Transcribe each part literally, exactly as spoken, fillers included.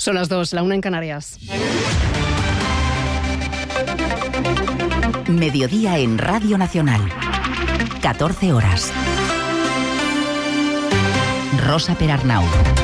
Son las dos, la una en Canarias. Mediodía en Radio Nacional. catorce horas. Rosa Perarnau.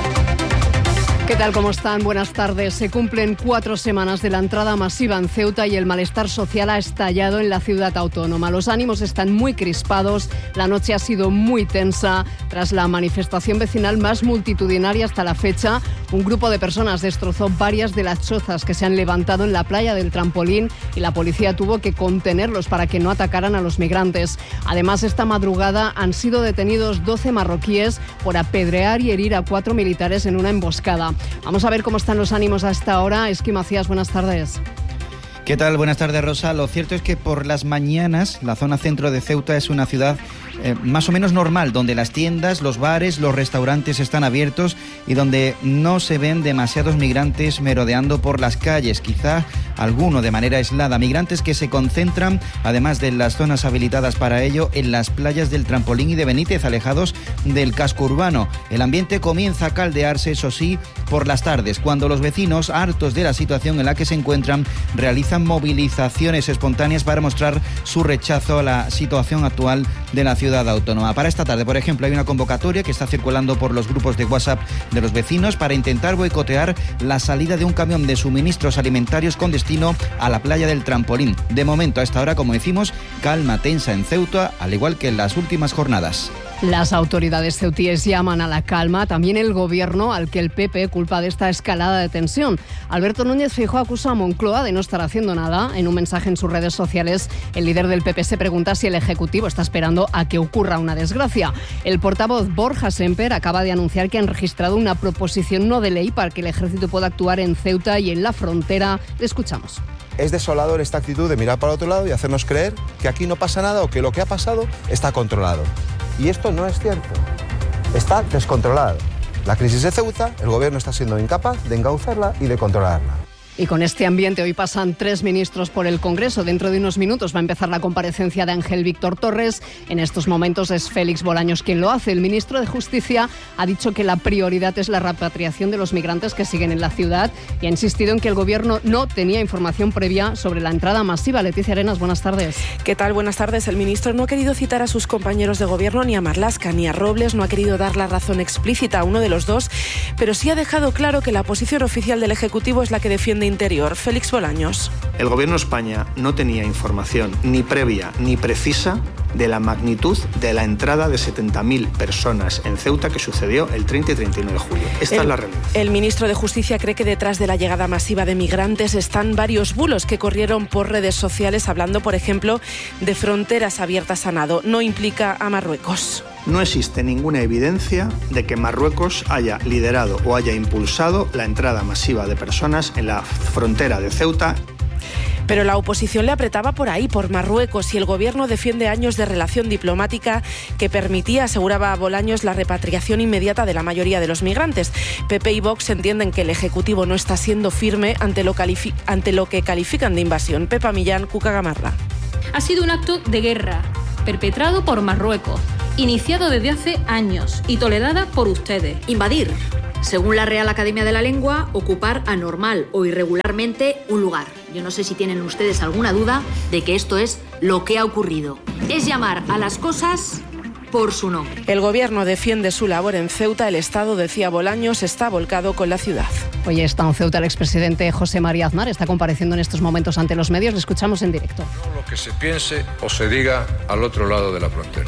¿Qué tal? ¿Cómo están? Buenas tardes. Se cumplen cuatro semanas de la entrada masiva en Ceuta y el malestar social ha estallado en la ciudad autónoma. Los ánimos están muy crispados, la noche ha sido muy tensa. Tras la manifestación vecinal más multitudinaria hasta la fecha, un grupo de personas destrozó varias de las chozas que se han levantado en la playa del Trampolín y la policía tuvo que contenerlos para que no atacaran a los migrantes. Además, esta madrugada han sido detenidos doce marroquíes por apedrear y herir a cuatro militares en una emboscada. Vamos a ver cómo están los ánimos a esta hora. Esqui Macías, buenas tardes. ¿Qué tal? Buenas tardes, Rosa. Lo cierto es que por las mañanas la zona centro de Ceuta es una ciudad eh, más o menos normal, donde las tiendas, los bares, los restaurantes están abiertos y donde no se ven demasiados migrantes merodeando por las calles, quizá alguno de manera aislada. Migrantes que se concentran, además de las zonas habilitadas para ello, en las playas del Trampolín y de Benítez, alejados del casco urbano. El ambiente comienza a caldearse, eso sí, por las tardes, cuando los vecinos, hartos de la situación en la que se encuentran, realizan movilizaciones espontáneas para mostrar su rechazo a la situación actual de la ciudad autónoma. Para esta tarde, por ejemplo, hay una convocatoria que está circulando por los grupos de WhatsApp de los vecinos para intentar boicotear la salida de un camión de suministros alimentarios con destino a la playa del Trampolín. De momento, a esta hora, como decimos, calma tensa en Ceuta, al igual que en las últimas jornadas. Las autoridades ceutíes llaman a la calma, también el gobierno, al que el P P culpa de esta escalada de tensión. Alberto Núñez Feijóo acusa a Moncloa de no estar haciendo nada. En un mensaje en sus redes sociales, el líder del P P se pregunta si el Ejecutivo está esperando a que ocurra una desgracia. El portavoz Borja Semper acaba de anunciar que han registrado una proposición no de ley para que el Ejército pueda actuar en Ceuta y en la frontera. Le escuchamos. Es desolador esta actitud de mirar para otro lado y hacernos creer que aquí no pasa nada o que lo que ha pasado está controlado. Y esto no es cierto. Está descontrolado. La crisis de Ceuta, el gobierno está siendo incapaz de encauzarla y de controlarla. Y con este ambiente hoy pasan tres ministros por el Congreso. Dentro de unos minutos va a empezar la comparecencia de Ángel Víctor Torres. En estos momentos es Félix Bolaños quien lo hace. El ministro de Justicia ha dicho que la prioridad es la repatriación de los migrantes que siguen en la ciudad y ha insistido en que el Gobierno no tenía información previa sobre la entrada masiva. Leticia Arenas, buenas tardes. ¿Qué tal? Buenas tardes. El ministro no ha querido citar a sus compañeros de Gobierno, ni a Marlaska ni a Robles, no ha querido dar la razón explícita a uno de los dos, pero sí ha dejado claro que la posición oficial del Ejecutivo es la que defiende Interior. Félix Bolaños. El Gobierno de España no tenía información ni previa ni precisa de la magnitud de la entrada de setenta mil personas en Ceuta que sucedió el treinta y treinta y nueve de julio. Esta el, es la realidad. El ministro de Justicia cree que detrás de la llegada masiva de migrantes están varios bulos que corrieron por redes sociales, hablando, por ejemplo, de fronteras abiertas a nado. No implica a Marruecos. No existe ninguna evidencia de que Marruecos haya liderado o haya impulsado la entrada masiva de personas en la frontera de Ceuta. Pero la oposición le apretaba por ahí, por Marruecos, y el Gobierno defiende años de relación diplomática que permitía, aseguraba Bolaños, la repatriación inmediata de la mayoría de los migrantes. P P y Vox entienden que el Ejecutivo no está siendo firme ante lo, califi- ante lo que califican de invasión. Pepa Millán, Cuca Gamarra. Ha sido un acto de guerra perpetrado por Marruecos, iniciado desde hace años y tolerada por ustedes. Invadir. Según la Real Academia de la Lengua, ocupar anormal o irregularmente un lugar. Yo no sé si tienen ustedes alguna duda de que esto es lo que ha ocurrido. Es llamar a las cosas por su nombre. El Gobierno defiende su labor en Ceuta. El Estado, decía Bolaños, está volcado con la ciudad. Hoy está en Ceuta el expresidente José María Aznar. Está compareciendo en estos momentos ante los medios. Le escuchamos en directo. No lo que se piense o se diga al otro lado de la frontera.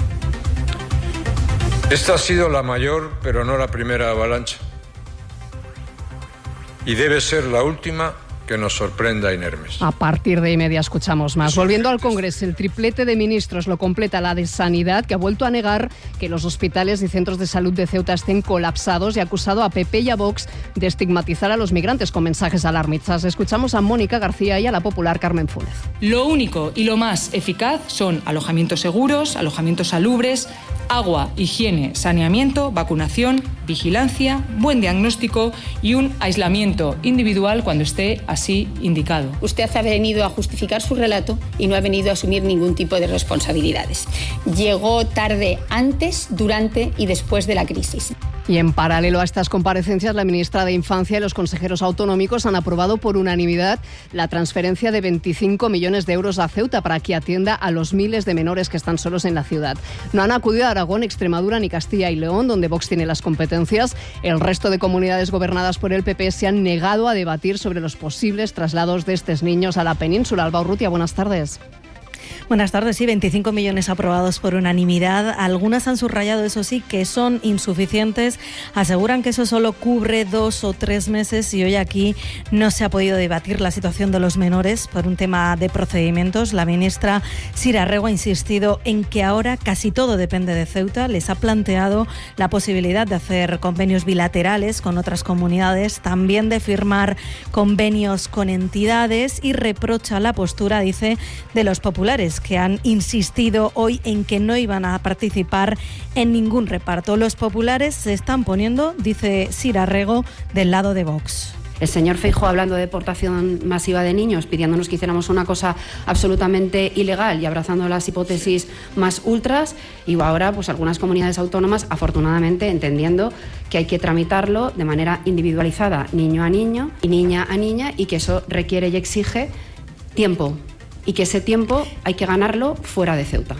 Esta ha sido la mayor, pero no la primera avalancha. Y debe ser la última que nos sorprenda inermes. A partir de y media escuchamos más. Volviendo al Congreso, el triplete de ministros lo completa la de Sanidad, que ha vuelto a negar que los hospitales y centros de salud de Ceuta estén colapsados y ha acusado a P P y a Vox de estigmatizar a los migrantes con mensajes alarmistas. Escuchamos a Mónica García y a la popular Carmen Funes. Lo único y lo más eficaz son alojamientos seguros, alojamientos salubres, agua, higiene, saneamiento, vacunación vigilancia, buen diagnóstico y un aislamiento individual cuando esté así indicado. Usted ha venido a justificar su relato y no ha venido a asumir ningún tipo de responsabilidades. Llegó tarde antes, durante y después de la crisis. Y en paralelo a estas comparecencias, la ministra de Infancia y los consejeros autonómicos han aprobado por unanimidad la transferencia de veinticinco millones de euros a Ceuta para que atienda a los miles de menores que están solos en la ciudad. No han acudido a Aragón, Extremadura ni Castilla y León, donde Vox tiene las competencias. El resto de comunidades gobernadas por el P P se han negado a debatir sobre los posibles traslados de estos niños a la península. Alba Urrutia, buenas tardes. Buenas tardes. Sí, veinticinco millones aprobados por unanimidad. Algunas han subrayado, eso sí, que son insuficientes. Aseguran que eso solo cubre dos o tres meses y hoy aquí no se ha podido debatir la situación de los menores por un tema de procedimientos. La ministra Sira Rego ha insistido en que ahora casi todo depende de Ceuta. Les ha planteado la posibilidad de hacer convenios bilaterales con otras comunidades, también de firmar convenios con entidades y reprocha la postura, dice, de los populares, que han insistido hoy en que no iban a participar en ningún reparto. Los populares se están poniendo, dice Sira Rego, del lado de Vox. El señor Feijóo hablando de deportación masiva de niños, pidiéndonos que hiciéramos una cosa absolutamente ilegal y abrazando las hipótesis más ultras, y ahora pues algunas comunidades autónomas, afortunadamente, entendiendo que hay que tramitarlo de manera individualizada, niño a niño y niña a niña, y que eso requiere y exige tiempo, y que ese tiempo hay que ganarlo fuera de Ceuta.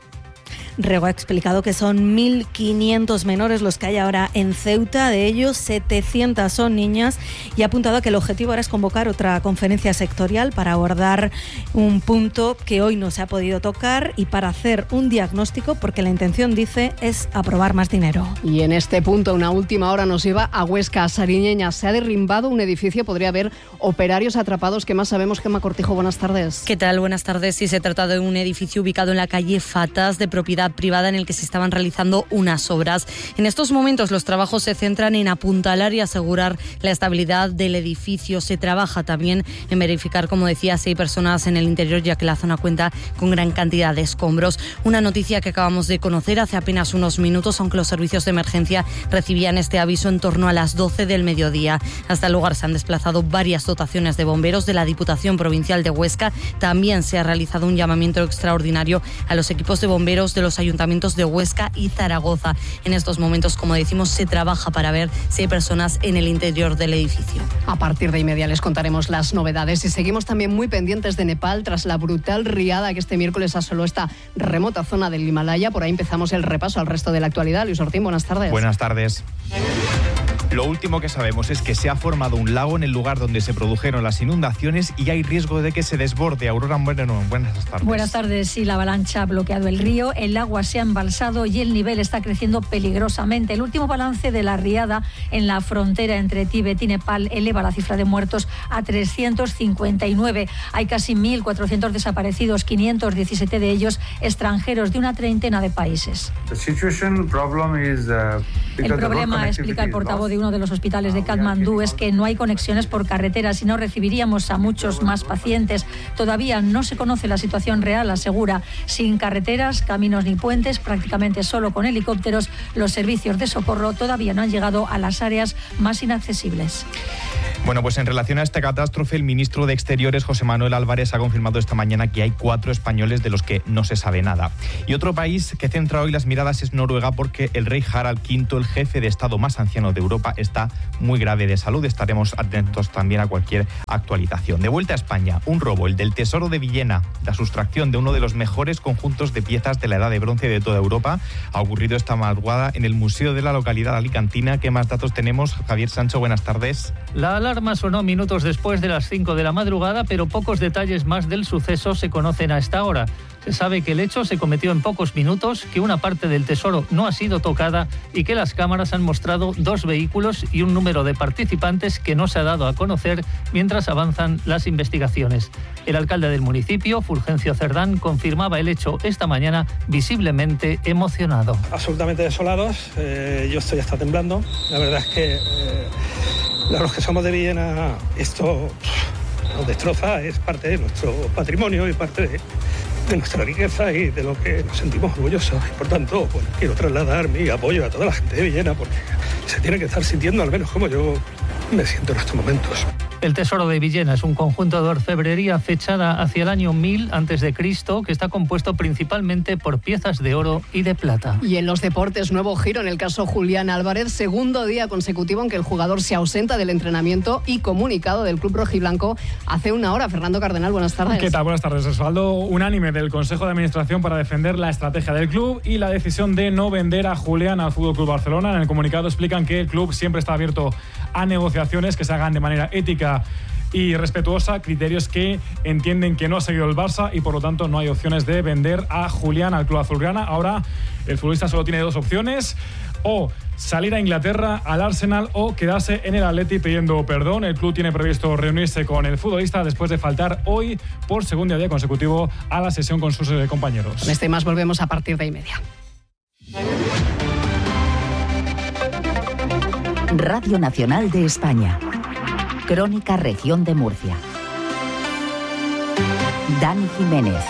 Rego ha explicado que son mil quinientos menores los que hay ahora en Ceuta, de ellos setecientas son niñas, y ha apuntado a que el objetivo ahora es convocar otra conferencia sectorial para abordar un punto que hoy no se ha podido tocar y para hacer un diagnóstico, porque la intención, dice, es aprobar más dinero. Y en este punto, una última hora nos lleva a Huesca, a Sariñeña. Se ha derrimbado un edificio, podría haber operarios atrapados. ¿Qué más sabemos? Gemma Cortijo, buenas tardes. ¿Qué tal? Buenas tardes. Sí, se trata de un edificio ubicado en la calle Fatas, de propiedad privada, en el que se estaban realizando unas obras. En estos momentos los trabajos se centran en apuntalar y asegurar la estabilidad del edificio. Se trabaja también en verificar, como decía, si hay personas en el interior, ya que la zona cuenta con gran cantidad de escombros. Una noticia que acabamos de conocer hace apenas unos minutos, aunque los servicios de emergencia recibían este aviso en torno a las doce del mediodía. Hasta el lugar se han desplazado varias dotaciones de bomberos de la Diputación Provincial de Huesca. También se ha realizado un llamamiento extraordinario a los equipos de bomberos de los ayuntamientos de Huesca y Zaragoza. En estos momentos, como decimos, se trabaja para ver si hay personas en el interior del edificio. A partir de inmediato les contaremos las novedades y seguimos también muy pendientes de Nepal tras la brutal riada que este miércoles asoló esta remota zona del Himalaya. Por ahí empezamos el repaso al resto de la actualidad. Luis Ortín, buenas tardes. Buenas tardes. Lo último que sabemos es que se ha formado un lago en el lugar donde se produjeron las inundaciones y hay riesgo de que se desborde. Aurora Moreno, buenas tardes. Buenas tardes. Sí, la avalancha ha bloqueado el río, el agua se ha embalsado y el nivel está creciendo peligrosamente. El último balance de la riada en la frontera entre Tíbet y Nepal eleva la cifra de muertos a trescientos cincuenta y nueve. Hay casi mil cuatrocientos desaparecidos, quinientos diecisiete de ellos extranjeros de una treintena de países. El problema, explica el portavoz de uno de los hospitales de Katmandú, es que no hay conexiones por carretera, si no recibiríamos a muchos más pacientes. Todavía no se conoce la situación real, asegura. Sin carreteras, caminos ni puentes, prácticamente solo con helicópteros, los servicios de socorro todavía no han llegado a las áreas más inaccesibles. Bueno, pues en relación a esta catástrofe, el ministro de Exteriores, José Manuel Álvarez, ha confirmado esta mañana que hay cuatro españoles de los que no se sabe nada. Y otro país que centra hoy las miradas es Noruega, porque el rey Harald quinto, el jefe de Estado más anciano de Europa, está muy grave de salud. Estaremos atentos también a cualquier actualización. De vuelta a España, un robo, el del Tesoro de Villena, la sustracción de uno de los mejores conjuntos de piezas de la Edad de Bronce de toda Europa, ha ocurrido esta madrugada en el museo de la localidad alicantina. ¿Qué más datos tenemos? Javier Sancho, buenas tardes. La alarma sonó minutos después de las cinco de la madrugada, pero pocos detalles más del suceso se conocen a esta hora. Se sabe que el hecho se cometió en pocos minutos, que una parte del tesoro no ha sido tocada y que las cámaras han mostrado dos vehículos y un número de participantes que no se ha dado a conocer mientras avanzan las investigaciones. El alcalde del municipio, Fulgencio Cerdán, confirmaba el hecho esta mañana visiblemente emocionado. Absolutamente desolados, eh, yo estoy hasta temblando. La verdad es que eh, los que somos de Villena, esto pff, nos destroza, es parte de nuestro patrimonio y parte de... de nuestra riqueza y de lo que nos sentimos orgullosos. Y por tanto, bueno, quiero trasladar mi apoyo a toda la gente de Villena, porque se tiene que estar sintiendo al menos como yo me siento en estos momentos. El Tesoro de Villena es un conjunto de orfebrería fechada hacia el año mil antes de Cristo, que está compuesto principalmente por piezas de oro y de plata. Y en los deportes, nuevo giro en el caso Julián Álvarez, segundo día consecutivo en que el jugador se ausenta del entrenamiento y comunicado del club rojiblanco hace una hora. Fernando Cardenal, buenas tardes. ¿Qué tal? Buenas tardes. Respaldo unánime del Consejo de Administración para defender la estrategia del club y la decisión de no vender a Julián al F C Barcelona. En el comunicado explican que el club siempre está abierto a negociaciones que se hagan de manera ética y respetuosa, criterios que entienden que no ha seguido el Barça y por lo tanto no hay opciones de vender a Julián al club azulgrana. Ahora el futbolista solo tiene dos opciones: o salir a Inglaterra, al Arsenal, o quedarse en el Atleti pidiendo perdón. El club tiene previsto reunirse con el futbolista después de faltar hoy por segundo día consecutivo a la sesión con sus compañeros. Con este y más volvemos a partir de y media. Radio Nacional de España. Crónica Región de Murcia. Dani Jiménez.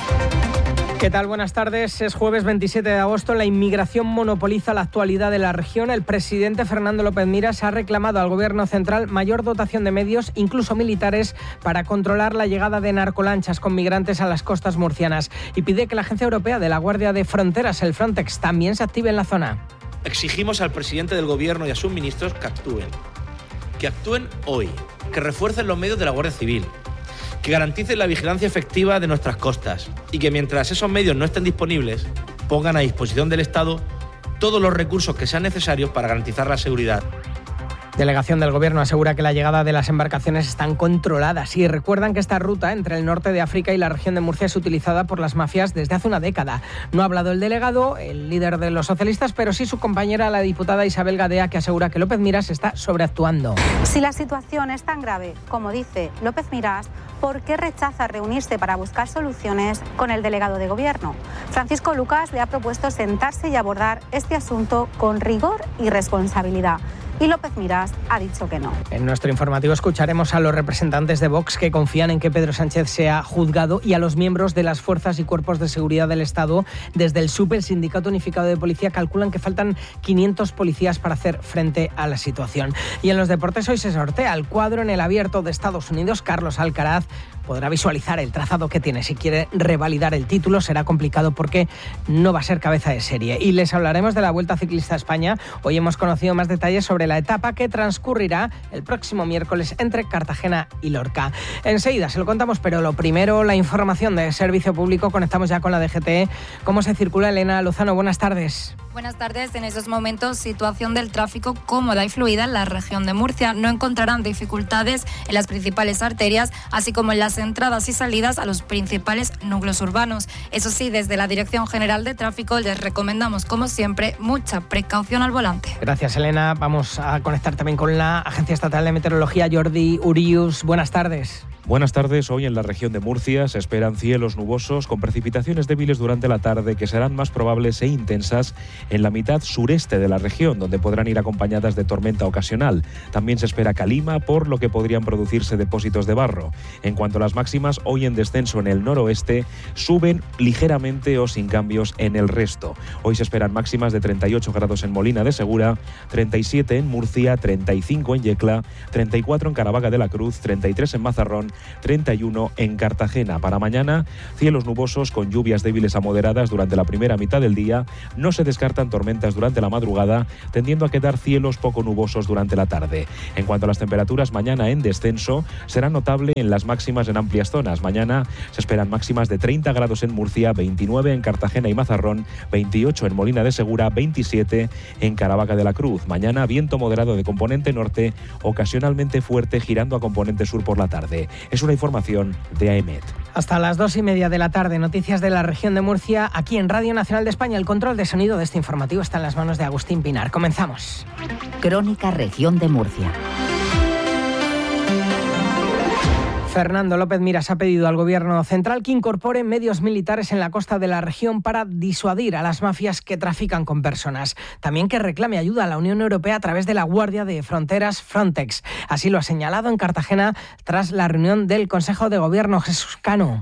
¿Qué tal? Buenas tardes. Es jueves veintisiete de agosto. La inmigración monopoliza la actualidad de la región. El presidente Fernando López Miras ha reclamado al Gobierno central mayor dotación de medios, incluso militares, para controlar la llegada de narcolanchas con migrantes a las costas murcianas. Y pide que la Agencia Europea de la Guardia de Fronteras, el Frontex, también se active en la zona. Exigimos al presidente del Gobierno y a sus ministros que actúen. Que actúen hoy. Que refuercen los medios de la Guardia Civil. Que garanticen la vigilancia efectiva de nuestras costas y que mientras esos medios no estén disponibles, pongan a disposición del Estado todos los recursos que sean necesarios para garantizar la seguridad. Delegación del Gobierno asegura que la llegada de las embarcaciones están controladas y recuerdan que esta ruta entre el norte de África y la región de Murcia es utilizada por las mafias desde hace una década. No ha hablado el delegado, el líder de los socialistas, pero sí su compañera, la diputada Isabel Gadea, que asegura que López Miras está sobreactuando. Si la situación es tan grave, como dice López Miras, ¿por qué rechaza reunirse para buscar soluciones con el delegado de Gobierno? Francisco Lucas le ha propuesto sentarse y abordar este asunto con rigor y responsabilidad. Y López Miras ha dicho que no. En nuestro informativo escucharemos a los representantes de Vox que confían en que Pedro Sánchez sea juzgado y a los miembros de las fuerzas y cuerpos de seguridad del Estado. Desde el S U P, el Sindicato Unificado de Policía, calculan que faltan quinientos policías para hacer frente a la situación. Y en los deportes hoy se sortea el cuadro en el Abierto de Estados Unidos. Carlos Alcaraz podrá visualizar el trazado que tiene. Si quiere revalidar el título será complicado porque no va a ser cabeza de serie. Y les hablaremos de la Vuelta Ciclista a España. Hoy hemos conocido más detalles sobre la etapa que transcurrirá el próximo miércoles entre Cartagena y Lorca. Enseguida se lo contamos, pero lo primero, la información de servicio público. Conectamos ya con la D G T. ¿Cómo se circula? Elena Lozano, buenas tardes. Buenas tardes. En estos momentos, situación del tráfico cómoda y fluida en la región de Murcia. No encontrarán dificultades en las principales arterias, así como en las entradas y salidas a los principales núcleos urbanos. Eso sí, desde la Dirección General de Tráfico les recomendamos, como siempre, mucha precaución al volante. Gracias, Elena. Vamos a conectar también con la Agencia Estatal de Meteorología, Jordi Urius. Buenas tardes. Buenas tardes. Hoy en la región de Murcia se esperan cielos nubosos con precipitaciones débiles durante la tarde que serán más probables e intensas en la mitad sureste de la región, donde podrán ir acompañadas de tormenta ocasional. También se espera calima, por lo que podrían producirse depósitos de barro. En cuanto a las máximas, hoy en descenso en el noroeste, suben ligeramente o sin cambios en el resto. Hoy se esperan máximas de treinta y ocho grados en Molina de Segura, treinta y siete en Murcia, treinta y cinco en Yecla, treinta y cuatro en Caravaca de la Cruz, treinta y tres en Mazarrón, treinta y uno en Cartagena. Para mañana, cielos nubosos con lluvias débiles a moderadas durante la primera mitad del día. No se descartan tormentas durante la madrugada, tendiendo a quedar cielos poco nubosos durante la tarde. En cuanto a las temperaturas, mañana en descenso será notable en las máximas en amplias zonas. Mañana se esperan máximas de treinta grados en Murcia, veintinueve en Cartagena y Mazarrón, veintiocho en Molina de Segura, veintisiete en Caravaca de la Cruz. Mañana viento moderado de componente norte, ocasionalmente fuerte, girando a componente sur por la tarde. Es una información de A E M E T. Hasta las dos y media de la tarde, noticias de la región de Murcia, aquí en Radio Nacional de España. El control de sonido de este informativo está en las manos de Agustín Pinar. Comenzamos. Crónica Región de Murcia. Fernando López Miras ha pedido al Gobierno central que incorpore medios militares en la costa de la región para disuadir a las mafias que trafican con personas. También que reclame ayuda a la Unión Europea a través de la Guardia de Fronteras Frontex. Así lo ha señalado en Cartagena tras la reunión del Consejo de Gobierno. Jesús Cano.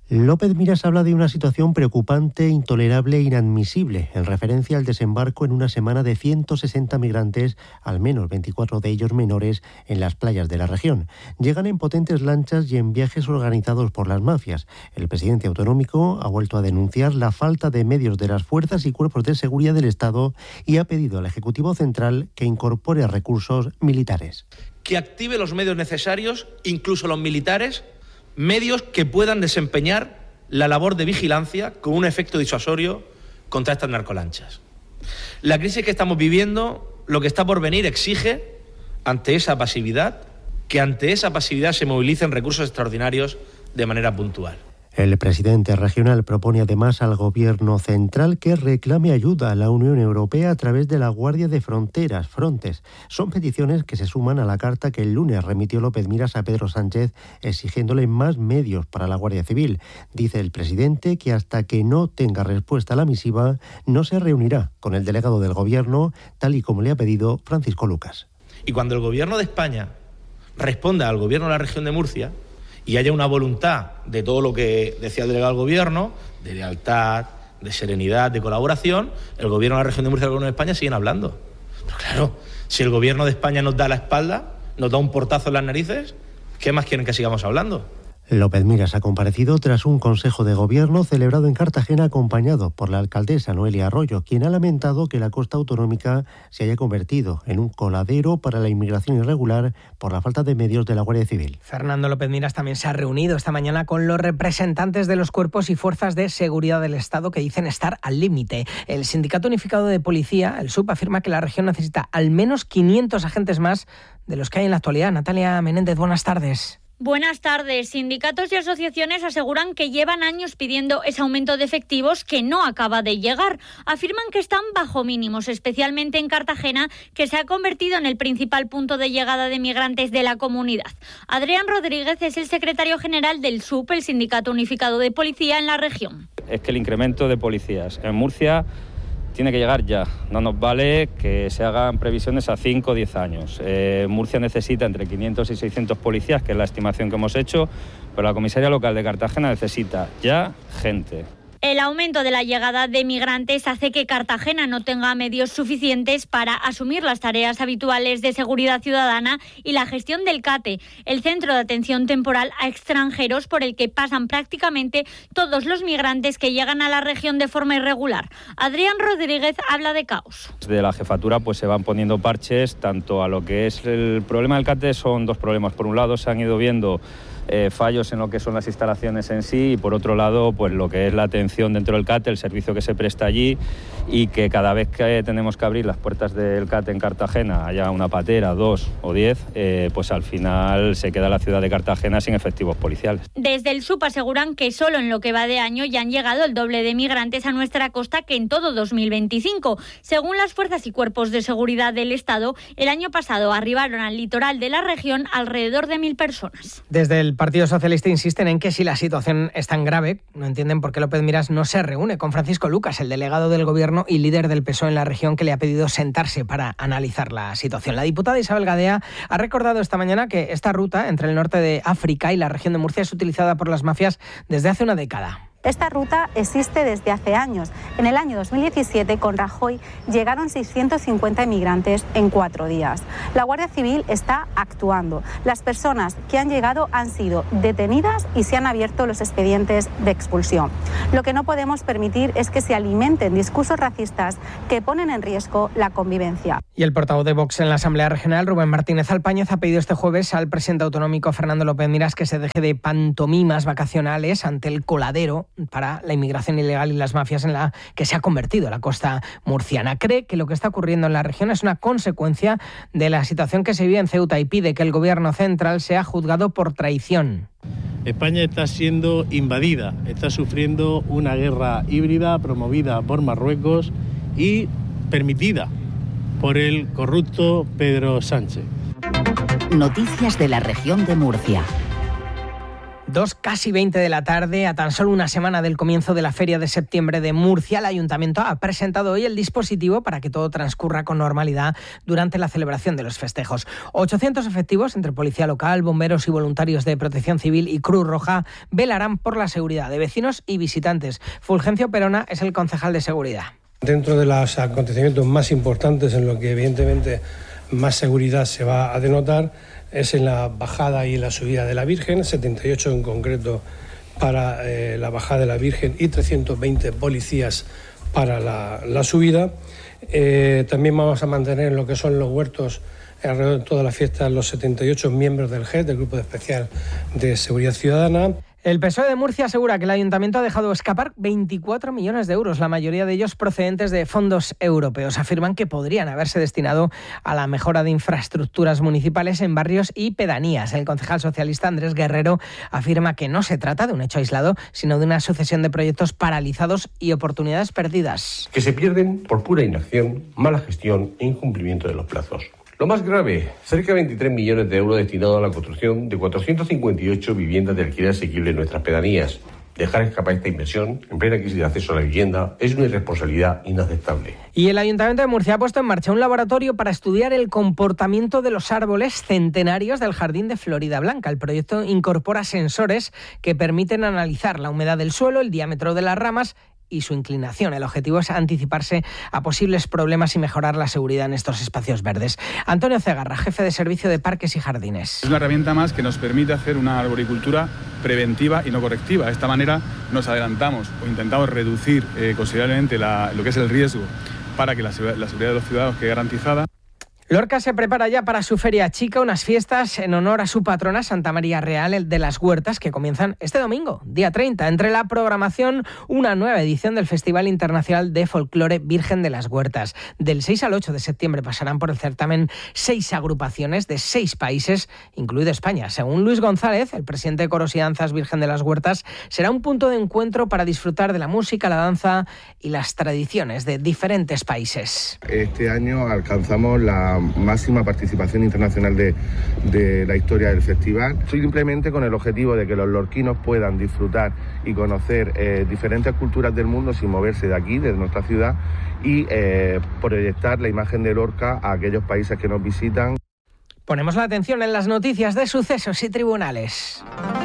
López Miras habla de una situación preocupante, intolerable e inadmisible, en referencia al desembarco en una semana de ciento sesenta migrantes, al menos veinticuatro de ellos menores, en las playas de la región. Llegan en potentes lanchas y en viajes organizados por las mafias. El presidente autonómico ha vuelto a denunciar la falta de medios de las fuerzas y cuerpos de seguridad del Estado y ha pedido al Ejecutivo Central que incorpore recursos militares. Que active los medios necesarios, incluso los militares, medios que puedan desempeñar la labor de vigilancia con un efecto disuasorio contra estas narcolanchas. La crisis que estamos viviendo, lo que está por venir, exige, ante esa pasividad, que ante esa pasividad se movilicen recursos extraordinarios de manera puntual. El presidente regional propone además al Gobierno central que reclame ayuda a la Unión Europea a través de la Guardia de Fronteras, Frontex. Son peticiones que se suman a la carta que el lunes remitió López Miras a Pedro Sánchez exigiéndole más medios para la Guardia Civil. Dice el presidente que hasta que no tenga respuesta a la misiva no se reunirá con el delegado del Gobierno, tal y como le ha pedido Francisco Lucas. Y cuando el Gobierno de España responda al Gobierno de la región de Murcia y haya una voluntad de todo lo que decía el delegado del Gobierno, de lealtad, de serenidad, de colaboración, el Gobierno de la región de Murcia y el Gobierno de España siguen hablando. Pero claro, si el Gobierno de España nos da la espalda, nos da un portazo en las narices, ¿qué más quieren que sigamos hablando? López Miras ha comparecido tras un consejo de gobierno celebrado en Cartagena acompañado por la alcaldesa Noelia Arroyo, quien ha lamentado que la costa autonómica se haya convertido en un coladero para la inmigración irregular por la falta de medios de la Guardia Civil. Fernando López Miras también se ha reunido esta mañana con los representantes de los cuerpos y fuerzas de seguridad del Estado que dicen estar al límite. El Sindicato Unificado de Policía, el S U P, afirma que la región necesita al menos quinientos agentes más de los que hay en la actualidad. Natalia Menéndez, buenas tardes. Buenas tardes. Sindicatos y asociaciones aseguran que llevan años pidiendo ese aumento de efectivos que no acaba de llegar. Afirman que están bajo mínimos, especialmente en Cartagena, que se ha convertido en el principal punto de llegada de migrantes de la comunidad. Adrián Rodríguez es el secretario general del S U P, el Sindicato Unificado de Policía en la región. Es que el incremento de policías en Murcia tiene que llegar ya. No nos vale que se hagan previsiones a cinco o diez años. Eh, Murcia necesita entre quinientos y seiscientos policías, que es la estimación que hemos hecho, pero la comisaría local de Cartagena necesita ya gente. El aumento de la llegada de migrantes hace que Cartagena no tenga medios suficientes para asumir las tareas habituales de seguridad ciudadana y la gestión del CATE, el Centro de Atención Temporal a Extranjeros, por el que pasan prácticamente todos los migrantes que llegan a la región de forma irregular. Adrián Rodríguez habla de caos. Desde la jefatura pues se van poniendo parches, tanto a lo que es el problema del CATE, son dos problemas. Por un lado se han ido viendo Eh, fallos en lo que son las instalaciones en sí y por otro lado pues lo que es la atención dentro del CATE, el servicio que se presta allí y que cada vez que tenemos que abrir las puertas del CATE en Cartagena, haya una patera, dos o diez, eh, pues al final se queda la ciudad de Cartagena sin efectivos policiales. Desde el S U P aseguran que solo en lo que va de año ya han llegado el doble de migrantes a nuestra costa que en todo dos mil veinticinco. Según las fuerzas y cuerpos de seguridad del Estado, el año pasado arribaron al litoral de la región alrededor de mil personas. Desde el Partido Socialista insisten en que si la situación es tan grave, no entienden por qué López Miras no se reúne con Francisco Lucas, el delegado del Gobierno y líder del P S O E en la región, que le ha pedido sentarse para analizar la situación. La diputada Isabel Gadea ha recordado esta mañana que esta ruta entre el norte de África y la región de Murcia es utilizada por las mafias desde hace una década. Esta ruta existe desde hace años. En el año dos mil diecisiete, con Rajoy, llegaron seiscientos cincuenta inmigrantes en cuatro días. La Guardia Civil está actuando. Las personas que han llegado han sido detenidas y se han abierto los expedientes de expulsión. Lo que no podemos permitir es que se alimenten discursos racistas que ponen en riesgo la convivencia. Y el portavoz de Vox en la Asamblea Regional, Rubén Martínez Alpáñez, ha pedido este jueves al presidente autonómico Fernando López Miras que se deje de pantomimas vacacionales ante el coladero para la inmigración ilegal y las mafias en la que se ha convertido la costa murciana. Cree que lo que está ocurriendo en la región es una consecuencia de la situación que se vive en Ceuta y pide que el Gobierno central sea juzgado por traición. España está siendo invadida, está sufriendo una guerra híbrida promovida por Marruecos y permitida por el corrupto Pedro Sánchez. Noticias de la región de Murcia. Dos, casi veinte de la tarde, a tan solo una semana del comienzo de la Feria de Septiembre de Murcia, el Ayuntamiento ha presentado hoy el dispositivo para que todo transcurra con normalidad durante la celebración de los festejos. ochocientos efectivos entre policía local, bomberos y voluntarios de Protección Civil y Cruz Roja velarán por la seguridad de vecinos y visitantes. Fulgencio Perona es el concejal de seguridad. Dentro de los acontecimientos más importantes, en lo que evidentemente más seguridad se va a denotar, es en la bajada y en la subida de la Virgen, setenta y ocho en concreto para eh, la bajada de la Virgen y trescientos veinte policías para la, la subida. Eh, también vamos a mantener en lo que son los huertos alrededor de toda la fiesta los setenta y ocho miembros del G E S, del Grupo Especial de Seguridad Ciudadana. El P S O E de Murcia asegura que el Ayuntamiento ha dejado escapar veinticuatro millones de euros, la mayoría de ellos procedentes de fondos europeos. Afirman que podrían haberse destinado a la mejora de infraestructuras municipales en barrios y pedanías. El concejal socialista Andrés Guerrero afirma que no se trata de un hecho aislado, sino de una sucesión de proyectos paralizados y oportunidades perdidas. Que se pierden por pura inacción, mala gestión e incumplimiento de los plazos. Lo más grave, cerca de veintitrés millones de euros destinados a la construcción de cuatrocientas cincuenta y ocho viviendas de alquiler asequible en nuestras pedanías. Dejar escapar esta inversión en plena crisis de acceso a la vivienda es una irresponsabilidad inaceptable. Y el Ayuntamiento de Murcia ha puesto en marcha un laboratorio para estudiar el comportamiento de los árboles centenarios del Jardín de Florida Blanca. El proyecto incorpora sensores que permiten analizar la humedad del suelo, el diámetro de las ramas y su inclinación. El objetivo es anticiparse a posibles problemas y mejorar la seguridad en estos espacios verdes. Antonio Cegarra, jefe de Servicio de Parques y Jardines. Es una herramienta más que nos permite hacer una arboricultura preventiva y no correctiva. De esta manera nos adelantamos o intentamos reducir eh, considerablemente la, lo que es el riesgo para que la, la seguridad de los ciudadanos quede garantizada. Lorca se prepara ya para su Feria Chica, unas fiestas en honor a su patrona Santa María Real, el de las Huertas, que comienzan este domingo, día treinta. Entre la programación, una nueva edición del Festival Internacional de Folclore Virgen de las Huertas. Del seis al ocho de septiembre pasarán por el certamen seis agrupaciones de seis países, incluido España. Según Luis González, el presidente de Coros y Danzas Virgen de las Huertas, será un punto de encuentro para disfrutar de la música, la danza y las tradiciones de diferentes países. Este año alcanzamos la máxima participación internacional de, de la historia del festival, simplemente con el objetivo de que los lorquinos puedan disfrutar y conocer eh, diferentes culturas del mundo sin moverse de aquí, de nuestra ciudad, y eh, proyectar la imagen de Lorca a aquellos países que nos visitan. Ponemos la atención en las noticias de sucesos y tribunales.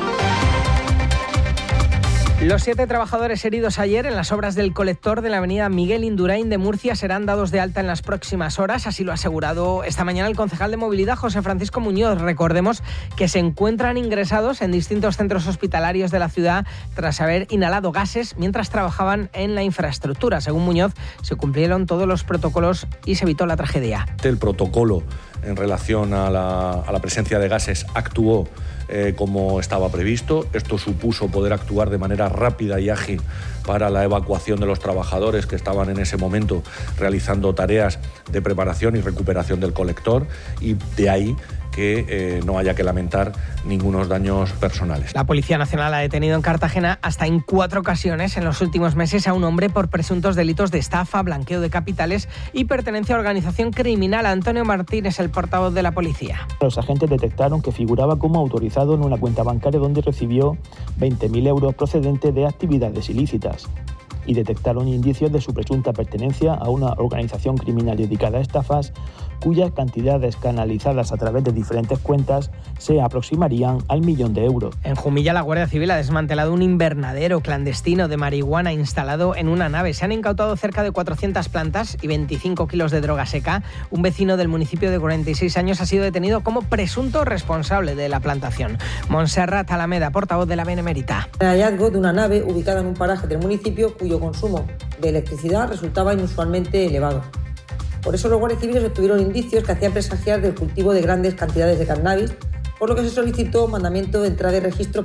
Los siete trabajadores heridos ayer en las obras del colector de la avenida Miguel Indurain de Murcia serán dados de alta en las próximas horas, así lo ha asegurado esta mañana el concejal de Movilidad, José Francisco Muñoz. Recordemos que se encuentran ingresados en distintos centros hospitalarios de la ciudad tras haber inhalado gases mientras trabajaban en la infraestructura. Según Muñoz, se cumplieron todos los protocolos y se evitó la tragedia. El protocolo en relación a la, a la presencia de gases actuó Eh, como estaba previsto. Esto supuso poder actuar de manera rápida y ágil para la evacuación de los trabajadores que estaban en ese momento realizando tareas de preparación y recuperación del colector, y de ahí que eh, no haya que lamentar ningunos daños personales. La Policía Nacional ha detenido en Cartagena hasta en cuatro ocasiones en los últimos meses a un hombre por presuntos delitos de estafa, blanqueo de capitales y pertenencia a organización criminal. Antonio Martínez, el portavoz de la policía. Los agentes detectaron que figuraba como autorizado en una cuenta bancaria donde recibió veinte mil euros procedentes de actividades ilícitas, y detectaron indicios de su presunta pertenencia a una organización criminal dedicada a estafas, cuyas cantidades canalizadas a través de diferentes cuentas se aproximarían al millón de euros. En Jumilla, la Guardia Civil ha desmantelado un invernadero clandestino de marihuana instalado en una nave. Se han incautado cerca de cuatrocientas plantas y veinticinco kilos de droga seca. Un vecino del municipio de cuarenta y seis años ha sido detenido como presunto responsable de la plantación. Montserrat Alameda, portavoz de la Benemérita. El hallazgo de una nave ubicada en un paraje del municipio cuyo consumo de electricidad resultaba inusualmente elevado. Por eso los guardias civiles obtuvieron indicios que hacían presagiar del cultivo de grandes cantidades de cannabis, por lo que se solicitó mandamiento de entrada y registro